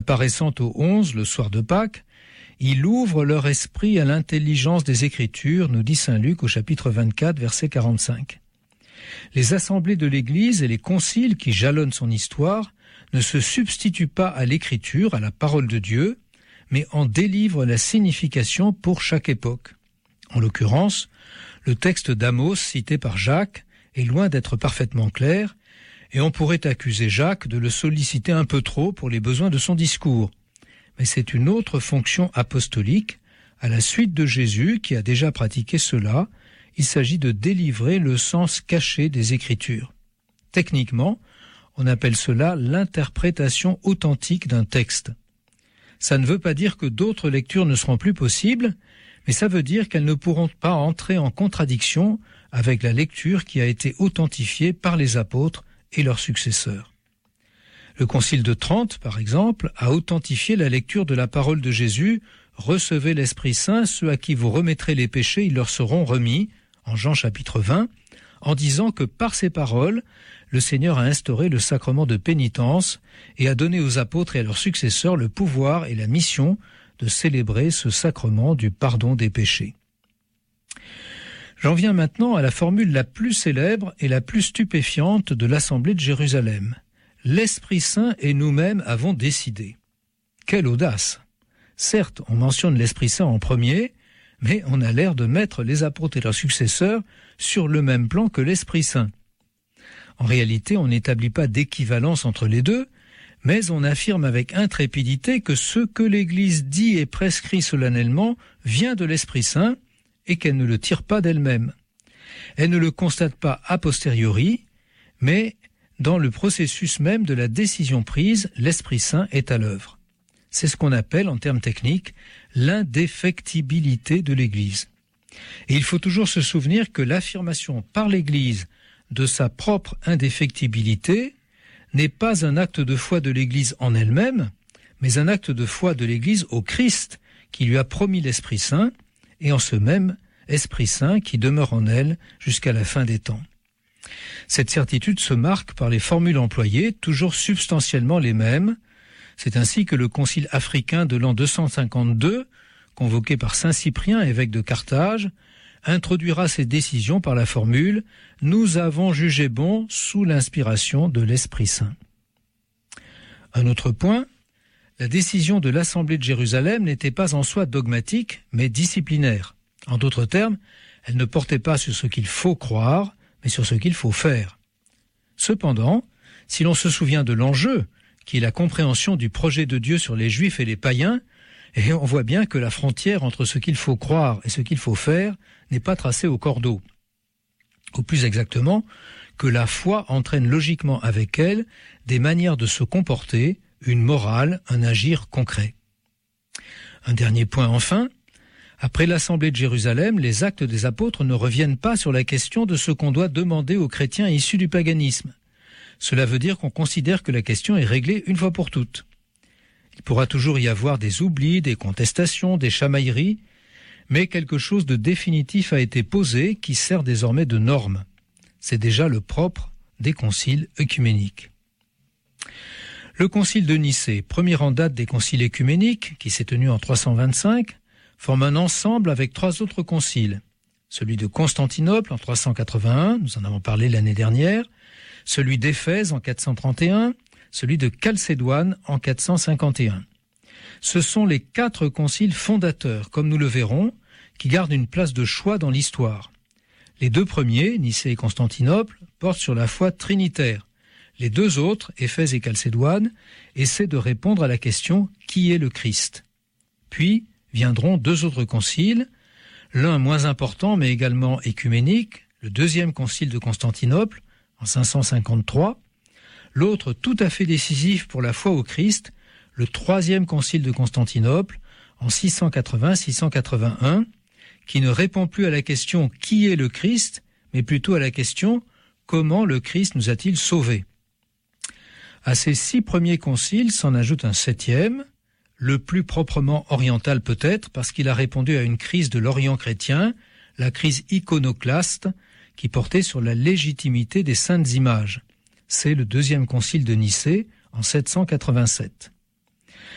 Apparaissant aux 11 le soir de Pâques, il ouvre leur esprit à l'intelligence des Écritures, nous dit saint Luc au chapitre 24, verset 45. Les assemblées de l'Église et les conciles qui jalonnent son histoire ne se substituent pas à l'Écriture, à la parole de Dieu, mais en délivrent la signification pour chaque époque. En l'occurrence, le texte d'Amos cité par Jacques est loin d'être parfaitement clair, et on pourrait accuser Jacques de le solliciter un peu trop pour les besoins de son discours. Mais c'est une autre fonction apostolique, à la suite de Jésus qui a déjà pratiqué cela. Il s'agit de délivrer le sens caché des Écritures. Techniquement, on appelle cela l'interprétation authentique d'un texte. Ça ne veut pas dire que d'autres lectures ne seront plus possibles, mais ça veut dire qu'elles ne pourront pas entrer en contradiction avec la lecture qui a été authentifiée par les apôtres et leurs successeurs. Le Concile de Trente, par exemple, a authentifié la lecture de la parole de Jésus « Recevez l'Esprit Saint, ceux à qui vous remettrez les péchés, ils leur seront remis » en Jean chapitre 20, en disant que par ces paroles, le Seigneur a instauré le sacrement de pénitence et a donné aux apôtres et à leurs successeurs le pouvoir et la mission de célébrer ce sacrement du pardon des péchés. J'en viens maintenant à la formule la plus célèbre et la plus stupéfiante de l'Assemblée de Jérusalem. L'Esprit Saint et nous-mêmes avons décidé. Quelle audace! Certes, on mentionne l'Esprit Saint en premier, mais on a l'air de mettre les apôtres et leurs successeurs sur le même plan que l'Esprit Saint. En réalité, on n'établit pas d'équivalence entre les deux, mais on affirme avec intrépidité que ce que l'Église dit et prescrit solennellement vient de l'Esprit Saint et qu'elle ne le tire pas d'elle-même. Elle ne le constate pas a posteriori, mais dans le processus même de la décision prise, l'Esprit Saint est à l'œuvre. C'est ce qu'on appelle, en termes techniques, l'indéfectibilité de l'Église. Et il faut toujours se souvenir que l'affirmation par l'Église de sa propre indéfectibilité n'est pas un acte de foi de l'Église en elle-même, mais un acte de foi de l'Église au Christ qui lui a promis l'Esprit Saint, et en ce même Esprit Saint qui demeure en elle jusqu'à la fin des temps. Cette certitude se marque par les formules employées, toujours substantiellement les mêmes. C'est ainsi que le concile africain de l'an 252, convoqué par saint Cyprien, évêque de Carthage, introduira ses décisions par la formule « Nous avons jugé bon sous l'inspiration de l'Esprit Saint ». Un autre point, la décision de l'Assemblée de Jérusalem n'était pas en soi dogmatique, mais disciplinaire. En d'autres termes, elle ne portait pas sur ce qu'il faut croire, mais sur ce qu'il faut faire. Cependant, si l'on se souvient de l'enjeu, qui est la compréhension du projet de Dieu sur les Juifs et les païens, et on voit bien que la frontière entre ce qu'il faut croire et ce qu'il faut faire n'est pas tracée au cordeau. Ou plus exactement, que la foi entraîne logiquement avec elle des manières de se comporter, une morale, un agir concret. Un dernier point enfin, après l'Assemblée de Jérusalem, les actes des apôtres ne reviennent pas sur la question de ce qu'on doit demander aux chrétiens issus du paganisme. Cela veut dire qu'on considère que la question est réglée une fois pour toutes. Il pourra toujours y avoir des oublis, des contestations, des chamailleries, mais quelque chose de définitif a été posé qui sert désormais de norme. C'est déjà le propre des conciles œcuméniques. Le concile de Nicée, premier en date des conciles œcuméniques, qui s'est tenu en 325, forme un ensemble avec trois autres conciles. Celui de Constantinople en 381, nous en avons parlé l'année dernière, celui d'Éphèse en 431, celui de Chalcédoine en 451. Ce sont les quatre conciles fondateurs, comme nous le verrons, qui gardent une place de choix dans l'histoire. Les deux premiers, Nicée et Constantinople, portent sur la foi trinitaire. Les deux autres, Éphèse et Chalcédoine, essaient de répondre à la question « Qui est le Christ ?» Puis viendront deux autres conciles, l'un moins important mais également écuménique, le deuxième concile de Constantinople en 553, l'autre tout à fait décisif pour la foi au Christ, le troisième concile de Constantinople en 680-681, qui ne répond plus à la question « Qui est le Christ ?», mais plutôt à la question « Comment le Christ nous a-t-il sauvés ?» À ces 6 premiers conciles s'en ajoute un 7e, le plus proprement oriental peut-être, parce qu'il a répondu à une crise de l'Orient chrétien, la crise iconoclaste, qui portait sur la légitimité des saintes images. C'est le 2e concile de Nicée en 787.